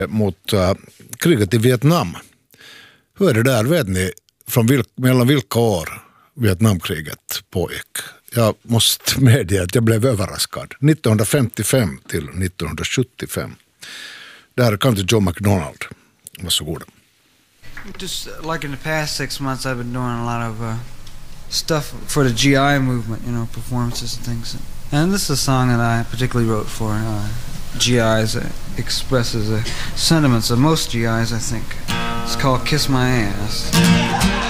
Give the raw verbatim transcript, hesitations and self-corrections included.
mot uh, kriget i Vietnam. Hur är det där, vet ni, från vil- mellan vilka år Vietnamkriget pågick? Jag måste medge att jag blev överraskad. nittonhundrafemtiofem till nittonhundrasjuttiofem. Det här är country Joe McDonald. Varsågoda. Just like in the past six months I've been doing a lot of uh, stuff for the G I movement, you know, performances and things. And this is a song that I particularly wrote for uh, G Is. It expresses the sentiments of most G Is, I think. It's called Kiss My Ass.